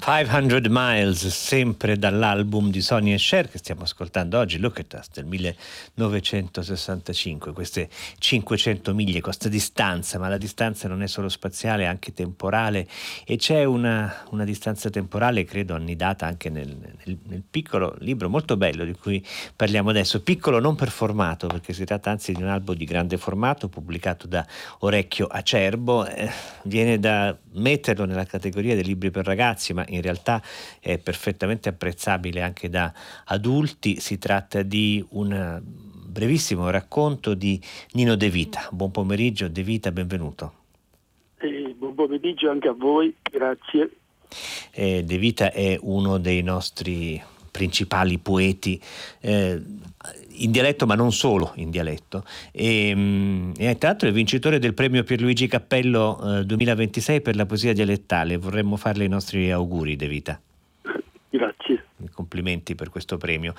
500 Miles, sempre dall'album di Sonny & Cher che stiamo ascoltando oggi, Look at Us, del 1965, queste 500 miglia, questa distanza, ma la distanza non è solo spaziale, è anche temporale, e c'è una distanza temporale, credo, annidata anche nel piccolo libro molto bello di cui parliamo adesso, piccolo non per formato, perché si tratta anzi di un albo di grande formato, pubblicato da Orecchio Acerbo, viene da metterlo nella categoria dei libri per ragazzi, ma in realtà è perfettamente apprezzabile anche da adulti. Si tratta di un brevissimo racconto di Nino De Vita. Buon pomeriggio De Vita, benvenuto. Buon pomeriggio anche a voi, grazie. De Vita è uno dei nostri principali poeti in dialetto, ma non solo in dialetto, e tra l'altro è vincitore del premio Pierluigi Cappello 2026 per la poesia dialettale. Vorremmo farle i nostri auguri, De Vita. Grazie. Complimenti per questo premio.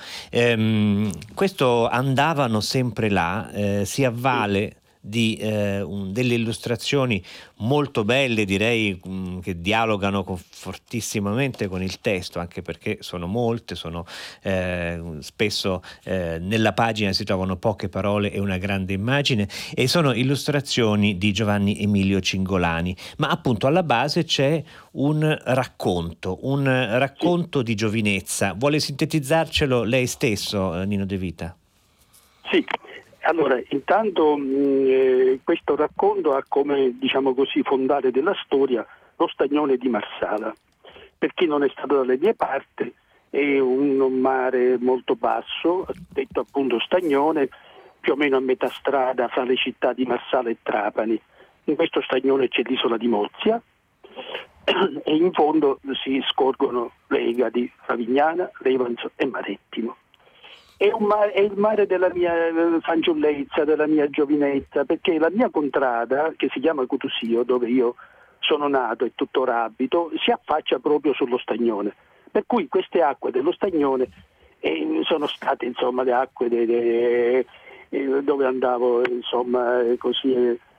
Questo Andavano sempre là si avvale di delle illustrazioni molto belle, direi, che dialogano fortissimamente con il testo, anche perché sono molte, sono spesso nella pagina si trovano poche parole e una grande immagine, e sono illustrazioni di Giovanni Emilio Cingolani, ma appunto alla base c'è un racconto Sì. di giovinezza. Vuole sintetizzarcelo lei stesso, Nino De Vita? Sì, allora intanto questo racconto ha come, diciamo così, fondale della storia lo Stagnone di Marsala. Per chi non è stato dalle mie parti, è un mare molto basso, detto appunto Stagnone, più o meno a metà strada fra le città di Marsala e Trapani. In questo Stagnone c'è l'isola di Mozia e in fondo si scorgono le Egadi, Favignana, Levanzo e Marettimo. È il mare della mia fanciullezza, della mia giovinezza, perché la mia contrada, che si chiama Cutusio, dove io sono nato e tuttora abito, si affaccia proprio sullo Stagnone. Per cui queste acque dello Stagnone sono state, insomma, le acque dove andavo, insomma, così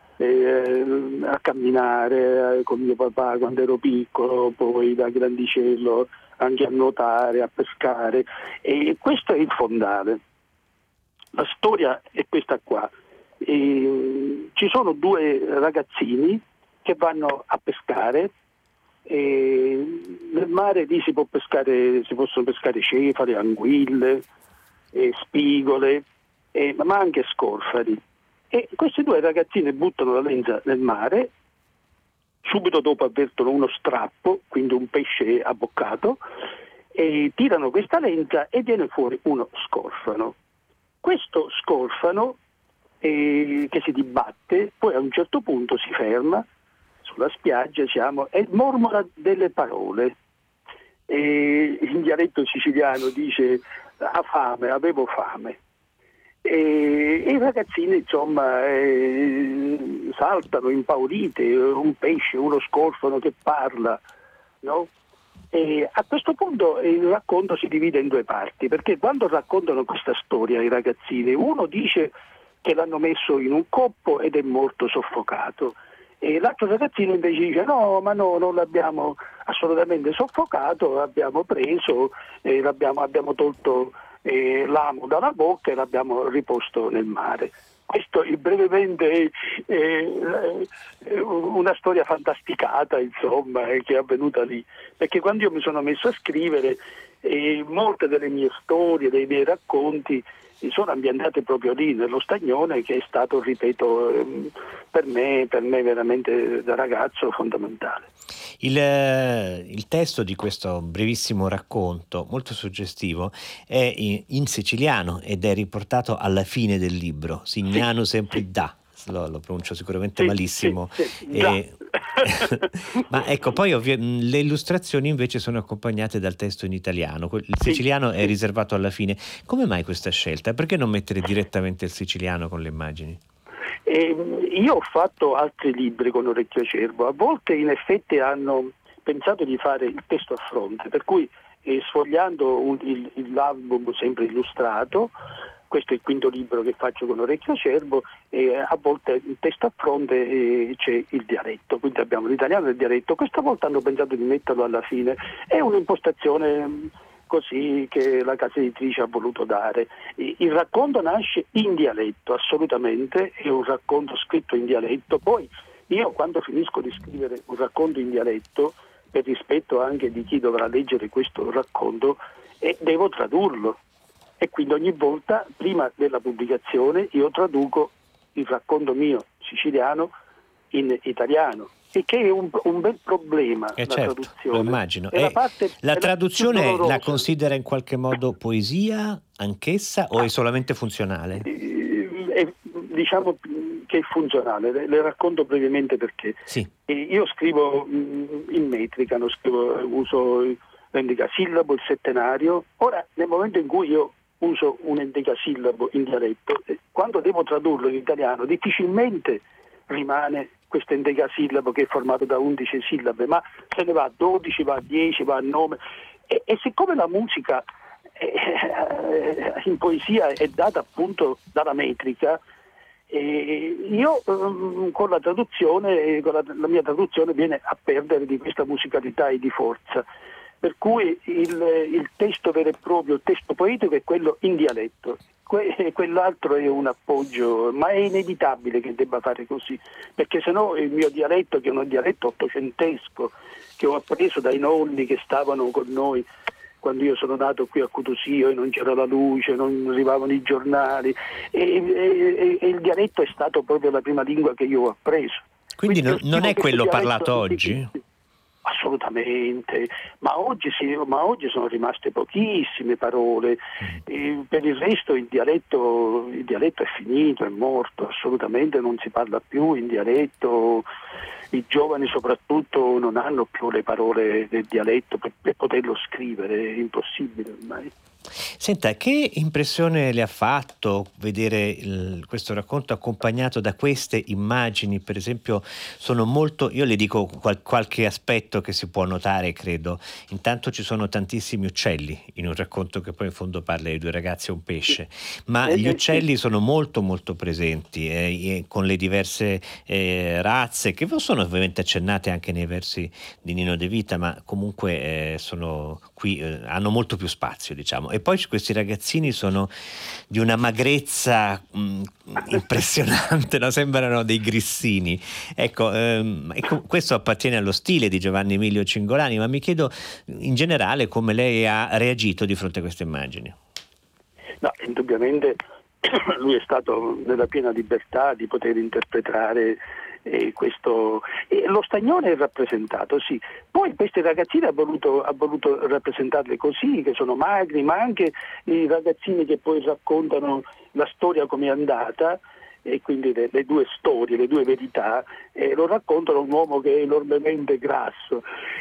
a camminare con mio papà quando ero piccolo, poi da grandicello anche a nuotare, a pescare, e questo è il fondale. La storia è questa qua. Ci sono due ragazzini che vanno a pescare, nel mare lì si possono pescare cefale, anguille, spigole, ma anche scorfari. E questi due ragazzini buttano la lenza nel mare, subito dopo avvertono uno strappo, quindi un pesce abboccato, e tirano questa lenza e viene fuori uno scorfano. Questo scorfano che si dibatte, poi a un certo punto si ferma sulla spiaggia, e mormora delle parole. In dialetto siciliano dice "ha fame, avevo fame". E i ragazzini, insomma, saltano impauriti, un pesce, uno scorfano che parla, no? E a questo punto il racconto si divide in due parti, perché quando raccontano questa storia i ragazzini, uno dice che l'hanno messo in un coppo ed è morto soffocato, e l'altro ragazzino invece dice no, ma no, non l'abbiamo assolutamente soffocato, l'abbiamo preso, abbiamo tolto l'amo dalla bocca e l'abbiamo riposto nel mare. Questo è brevemente una storia fantasticata, insomma, che è avvenuta lì, perché quando io mi sono messo a scrivere, molte delle mie storie, dei miei racconti sono ambientate proprio lì, nello Stagnone, che è stato, ripeto, per me veramente da ragazzo fondamentale. Il testo di questo brevissimo racconto, molto suggestivo, è in siciliano ed è riportato alla fine del libro, Signano sempre da. Lo pronuncio sicuramente malissimo. Ma ecco, poi le illustrazioni invece sono accompagnate dal testo in italiano. Il siciliano è riservato alla fine. Come mai questa scelta? Perché non mettere direttamente il siciliano con le immagini? Io ho fatto altri libri con Orecchio Acerbo, a volte in effetti hanno pensato di fare il testo a fronte, per cui sfogliando l'album sempre illustrato, questo è il quinto libro che faccio con Orecchio Acerbo, e a volte testo a fronte c'è il dialetto, quindi abbiamo l'italiano e il dialetto. Questa volta hanno pensato di metterlo alla fine, è un'impostazione così che la casa editrice ha voluto dare. Il racconto nasce in dialetto, assolutamente, è un racconto scritto in dialetto. Poi io, quando finisco di scrivere un racconto in dialetto, per rispetto anche di chi dovrà leggere questo racconto, devo tradurlo, e quindi ogni volta prima della pubblicazione io traduco il racconto mio siciliano in italiano, e che è un bel problema, la certo, traduzione. lo immagino. La traduzione la considera in qualche modo poesia anch'essa, o è solamente funzionale? Diciamo che è funzionale, le racconto brevemente perché. Sì. Io scrivo in metrica, uso l'endecasillabo, il settenario. Ora, nel momento in cui io uso un endecasillabo in dialetto, quando devo tradurlo in italiano difficilmente rimane questo endecasillabo che è formato da 11 sillabe, ma se ne va a 12, va a 10, va a 9, e siccome la musica in poesia è data appunto dalla metrica, io con la traduzione, la mia traduzione viene a perdere di questa musicalità e di forza, per cui il testo vero e proprio, il testo poetico è quello in dialetto. Quell'altro è un appoggio, ma è inevitabile che debba fare così, perché sennò il mio dialetto, che è un dialetto ottocentesco, che ho appreso dai nonni che stavano con noi quando io sono nato qui a Cutosio e non c'era la luce, non arrivavano i giornali, e il dialetto è stato proprio la prima lingua che io ho appreso. Quindi non è quello parlato oggi? Assolutamente, ma oggi sono rimaste pochissime parole, per il resto il dialetto è finito, è morto, assolutamente non si parla più in dialetto, i giovani soprattutto non hanno più le parole del dialetto per poterlo scrivere, è impossibile ormai. Senta, che impressione le ha fatto vedere questo racconto accompagnato da queste immagini? Per esempio, sono molto, io le dico qualche aspetto che si può notare, credo. Intanto ci sono tantissimi uccelli in un racconto che poi in fondo parla di due ragazzi e un pesce, ma gli uccelli sono molto molto presenti, con le diverse razze, che sono ovviamente accennate anche nei versi di Nino De Vita, ma comunque sono qui, hanno molto più spazio, diciamo. E poi questi ragazzini sono di una magrezza impressionante, no? Sembrano dei grissini. Ecco, questo appartiene allo stile di Giovanni Emilio Cingolani, ma mi chiedo in generale come lei ha reagito di fronte a queste immagini. No, indubbiamente lui è stato nella piena libertà di poter interpretare questo. Lo Stagnone è rappresentato, sì. Poi questi ragazzini ha voluto rappresentarli così, che sono magri, ma anche i ragazzini che poi raccontano la storia come è andata, e quindi le due storie, le due verità, lo raccontano un uomo che è enormemente grasso.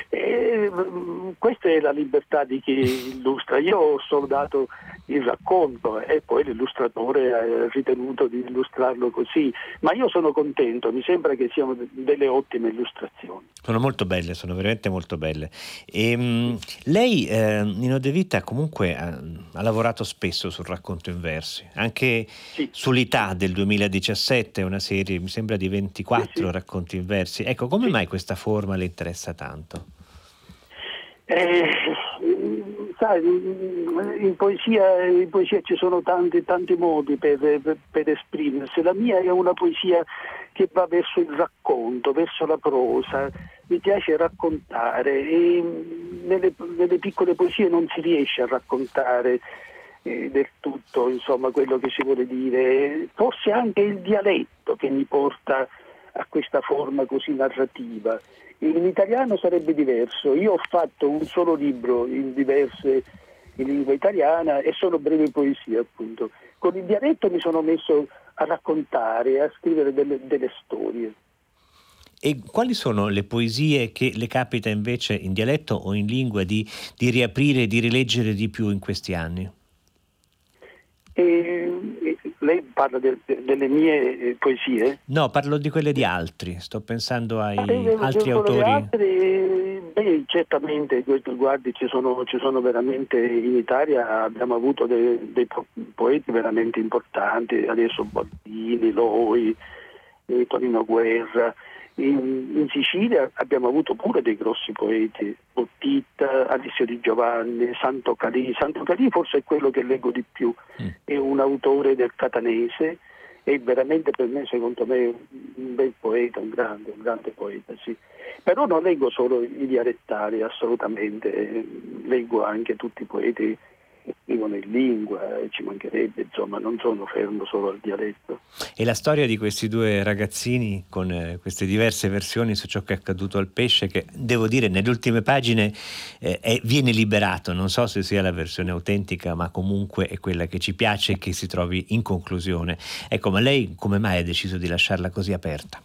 Questa è la libertà di chi illustra. Io ho solo dato il racconto e poi l'illustratore ha ritenuto di illustrarlo così, ma io sono contento, mi sembra che siano delle ottime illustrazioni. Sono molto belle, sono veramente molto belle. Lei, Nino De Vita, comunque ha lavorato spesso sul racconto in versi, anche Sì. sull'Ità del 2017, una serie, mi sembra, di 24 racconti in versi. Ecco, come mai questa forma le interessa tanto? Sai, in poesia ci sono tanti modi per esprimersi. La mia è una poesia che va verso il racconto, verso la prosa. Mi piace raccontare, e nelle piccole poesie non si riesce a raccontare del tutto, insomma, quello che si vuole dire. Forse anche il dialetto che mi porta a questa forma così narrativa. In italiano sarebbe diverso. Io ho fatto un solo libro in lingua italiana e sono brevi poesie, appunto. Con il dialetto mi sono messo a raccontare, a scrivere delle storie. E quali sono le poesie che le capita invece in dialetto o in lingua di riaprire, di rileggere di più in questi anni? Lei parla delle mie poesie? No, parlo di quelle di altri, sto pensando ai altri Quello autori. Altri, Certamente, guardi, ci sono veramente, in Italia abbiamo avuto dei poeti veramente importanti, adesso Boldini, Loi, Tonino Guerra. In Sicilia abbiamo avuto pure dei grossi poeti, Bottitta, Alessio Di Giovanni, Santo Calì. Santo Calì forse è quello che leggo di più, è un autore del catanese, è veramente per me, secondo me, un bel poeta, un grande poeta, sì. Però non leggo solo i dialettali, assolutamente, leggo anche tutti i poeti che scrivono in lingua, ci mancherebbe, insomma, non sono fermo solo al dialetto. E la storia di questi due ragazzini con queste diverse versioni su ciò che è accaduto al pesce, che devo dire nelle ultime pagine viene liberato, non so se sia la versione autentica, ma comunque è quella che ci piace e che si trovi in conclusione. Ecco, ma lei come mai ha deciso di lasciarla così aperta?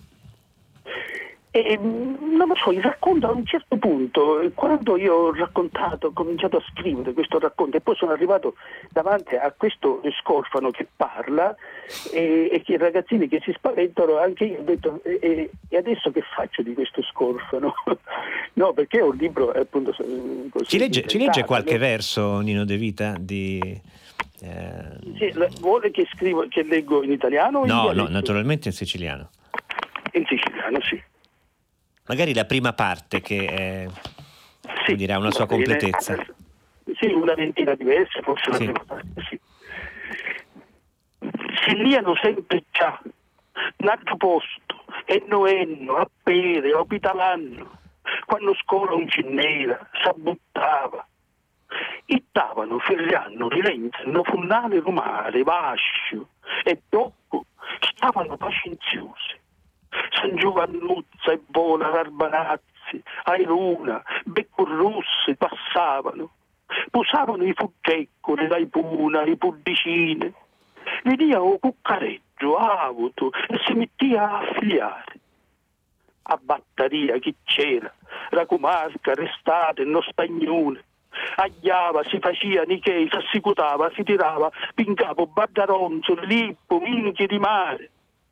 Non lo so, il racconto a un certo punto, quando io ho cominciato a scrivere questo racconto e poi sono arrivato davanti a questo scorfano che parla e che i ragazzini che si spaventano, anche io ho detto e adesso che faccio di questo scorfano? No, perché è un libro appunto così. Ci legge qualche verso, Nino De Vita? Sì, vuole che leggo in italiano o in dialetto? No, naturalmente in siciliano. In siciliano, sì. Magari la prima parte che ha una sua completezza. Sì, una ventina di versi, forse la prima parte, sì. Si liano sempre già, n'altro posto, e noenno, a pere, a pitalanno, quando scola un cinnera, s'abbuttava. Ittavano, ferrianno, rilenzano, funnale rumare, vascio, e dopo stavano pacenziosi. San Giovannuzza e Bola, Arbanazzi, Airuna, Beccurrussi passavano, posavano i fuggeccoli, la Ipuna, i Puddicine, venia o Cuccareggio, Avuto, e si mettia a affiliare. A Battaria chi c'era, la comarca, restate, no Stagnone, agliava, si faceva nichei, s'assicutava, si tirava, pincapo, Bardaronzo, Lippo, minchie di mare.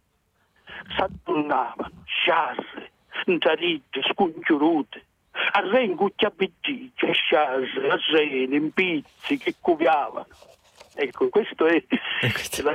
S'addonnavano, sciarre, ntarigge, scongiurute, a re in cuccia biggice, sciarre, a rene, impizzi che cuviavano. Ecco, questa è la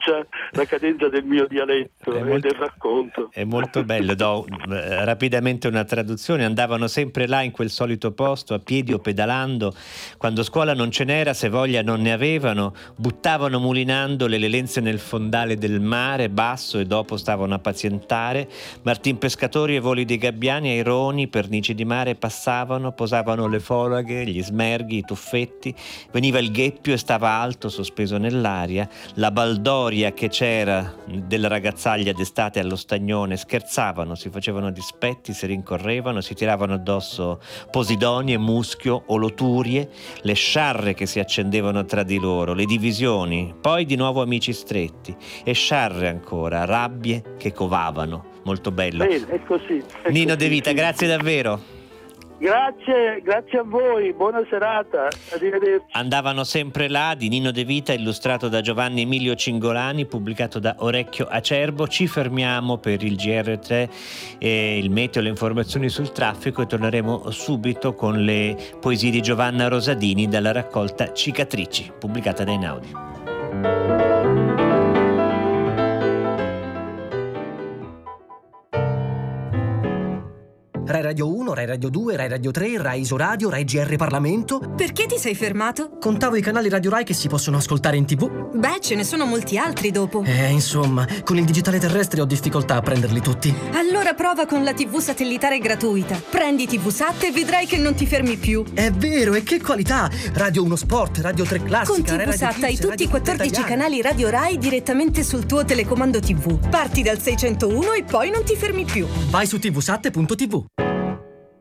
cadenza del mio dialetto e del racconto. È molto bello, do rapidamente una traduzione. Andavano sempre là in quel solito posto, a piedi o pedalando, quando scuola non ce n'era, se voglia non ne avevano, buttavano mulinando le lenze nel fondale del mare basso e dopo stavano a pazientare. Martin pescatori e voli dei gabbiani, aironi, pernici di mare passavano, posavano le folaghe, gli smerghi, i tuffetti, veniva il gheppio e stava alto sospeso nell'aria, la baldoria che c'era della ragazzaglia d'estate allo Stagnone, scherzavano, si facevano dispetti, si rincorrevano, si tiravano addosso posidonie, muschio, oloturie, le sciarre che si accendevano tra di loro, le divisioni, poi di nuovo amici stretti e sciarre ancora, rabbie che covavano. Molto bello. Bene, è così. Nino De Vita, grazie davvero. Grazie a voi, buona serata, arrivederci. Andavano sempre là di Nino De Vita, illustrato da Giovanni Emilio Cingolani, pubblicato da Orecchio Acerbo. Ci fermiamo per il GR3 e il meteo, le informazioni sul traffico, e torneremo subito con le poesie di Giovanna Rosadini dalla raccolta Cicatrici, pubblicata da Einaudi. Rai Radio 1, Rai Radio 2, Rai Radio 3, Rai Isoradio, Rai GR Parlamento. Perché ti sei fermato? Contavo i canali Radio Rai che si possono ascoltare in TV. Beh, ce ne sono molti altri dopo. Insomma, con il digitale terrestre ho difficoltà a prenderli tutti. Allora prova con la TV satellitare gratuita. Prendi TVSat e vedrai che non ti fermi più. È vero, e che qualità! Radio 1 Sport, Radio 3 Classica, con TVSat hai tutti i 14 canali Radio Rai direttamente sul tuo telecomando TV. Parti dal 601 e poi non ti fermi più. Vai su tvsat.tv.